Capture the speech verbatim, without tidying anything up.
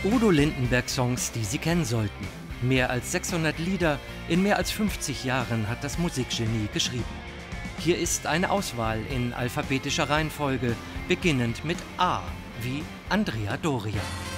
Udo Lindenberg-Songs, die Sie kennen sollten. Mehr als sechshundert Lieder in mehr als fünfzig Jahren hat das Musikgenie geschrieben. Hier ist eine Auswahl in alphabetischer Reihenfolge, beginnend mit A wie Andrea Doria.